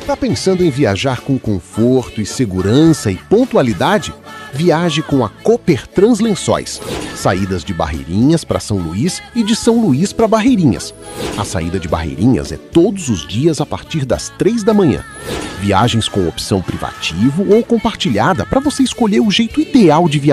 Tá pensando em viajar com conforto e segurança e pontualidade? Viaje com a Copertrans Lençóis. Saídas de Barreirinhas para São Luís e de São Luís para Barreirinhas. A saída de Barreirinhas é todos os dias a partir das 3 da manhã. Viagens com opção privativo ou compartilhada para você escolher o jeito ideal de viajar.